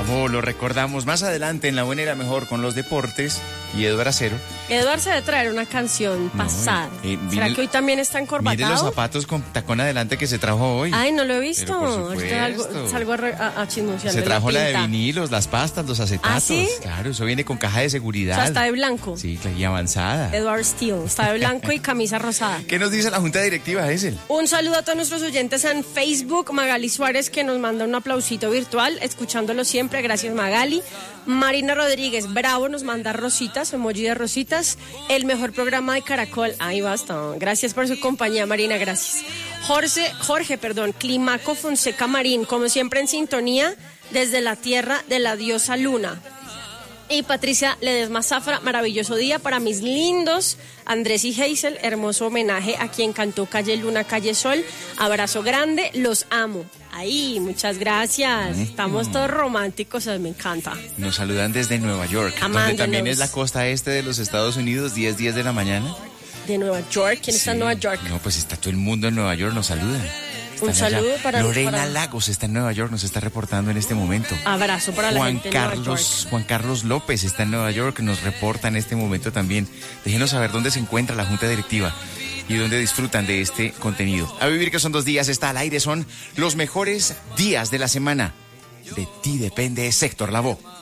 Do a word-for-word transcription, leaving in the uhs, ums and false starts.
Lavó, lo recordamos más adelante en La Buena y la Mejor con los deportes y Eduardo Acero. Eduardo se debe traer una canción pasada. No, eh, ¿Será mire, que hoy también está encorbatado? Mire los zapatos con tacón adelante que se trajo hoy. Ay, no lo he visto. Pero por Ahorita supuesto. salgo, salgo a, re- a, a chismosear Se de trajo la, la de pinta. vinilos, las pastas, los acetatos. ¿Ah, sí? Claro, eso viene con caja de seguridad. O sea, está de blanco. Sí, y avanzada. Edward Steele. Está de blanco y camisa rosada. ¿Qué nos dice la Junta Directiva, Essel? Un saludo a todos nuestros oyentes en Facebook. Magali Suárez, que nos manda un aplausito virtual, escuchándolo siempre. Gracias, Magali. Marina Rodríguez, bravo, nos manda rositas, emoji de rositas. El mejor programa de Caracol. Ahí basta. Gracias por su compañía, Marina, gracias. Jorge, Jorge, perdón, Climaco Fonseca Marín, como siempre en sintonía, desde la tierra de la diosa Luna. Y Patricia Ledesma Zafra, maravilloso día para mis lindos Andrés y Hazel, hermoso homenaje a quien cantó Calle Luna, Calle Sol. Abrazo grande, los amo. Ahí, muchas gracias. Estamos todos románticos, me encanta. Nos saludan desde Nueva York, Amándonos. donde también es la costa este de los Estados Unidos, diez, diez de la mañana. De Nueva York, ¿quién Sí. está en Nueva York? No, pues está todo el mundo en Nueva York, nos saludan. Un Están allá. saludo para- Lorena para- Lagos está en Nueva York, nos está reportando en este momento. Abrazo para la Juan gente de Nueva Carlos, York. Juan Carlos López está en Nueva York, nos reporta en este momento también. Déjenos saber dónde se encuentra la Junta Directiva y dónde disfrutan de este contenido. A vivir que son dos días, está al aire, son los mejores días de la semana. De ti depende, Sector Lavoe.